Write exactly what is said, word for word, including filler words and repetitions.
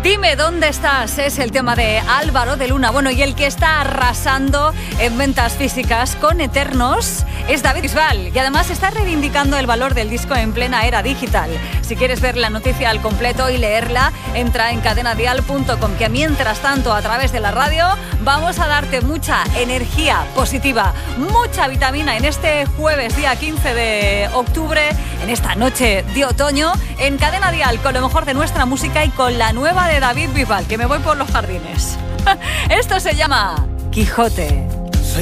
Dime dónde estás, es el tema de Álvaro de Luna. Bueno, y el que está arrasando en ventas físicas con Eternos es David Bisbal. Y además está reivindicando el valor del disco en plena era digital. Si quieres ver la noticia al completo y leerla, entra en cadena dial punto com, que mientras tanto a través de la radio vamos a darte mucha energía positiva, mucha vitamina en este jueves día quince de octubre, en esta noche de otoño, en Cadena Dial, con lo mejor de nuestra música y con la nueva de David Bisbal, que me voy por los jardines. Esto se llama Quijote.